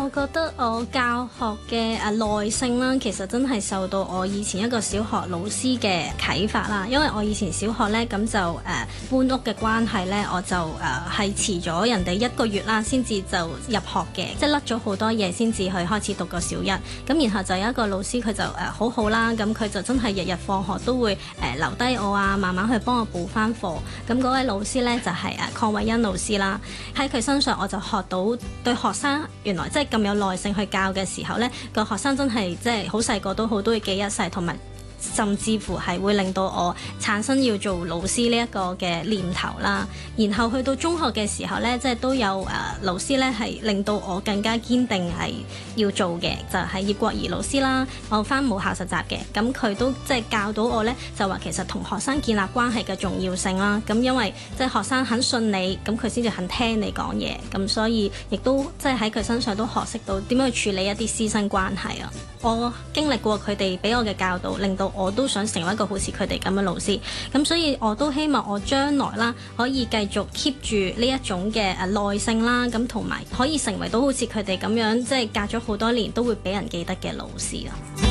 覺得我教學嘅耐性啦，其實真係受到我以前一個小學老師嘅啟發啦。因為我以前小學呢，咁就搬屋嘅關係呢，我就係遲咗人哋1個月啦，先至就入學嘅，即係甩咗好多嘢先至去開始讀個小一。咁然後就有一個老師佢就好好啦，咁佢就真係日日放學都會留低我啊，慢慢去幫我補翻課。咁嗰位老師呢，就係鄺慧欣老師啦。喺佢身上我就學到對學生原來即係咁有耐性去教嘅時候呢，個學生真係即係好細個都好都會記一世，同埋甚至乎係會令到我產生要做老師呢一個嘅念頭啦。然後去到中學嘅時候呢，即係都有老師呢係令到我更加堅定係要做嘅，就係葉國儀老師啦。我返母校實習嘅，咁佢都即係教到我呢，就話其實同學生建立關係嘅重要性啦。咁因為即係學生肯信你，咁佢先至肯聽你講嘢。咁所以亦都即係喺佢身上都學識到點樣去處理一啲師生關係啊。我經歷過佢哋俾我嘅教導，令到我都想成為一個好似佢哋咁嘅老師。咁所以我都希望我將來啦可以繼續 keep 住呢一種嘅耐性啦，咁同埋可以成為到好似佢哋咁樣，即係隔咗好多年都會俾人記得嘅老師啊。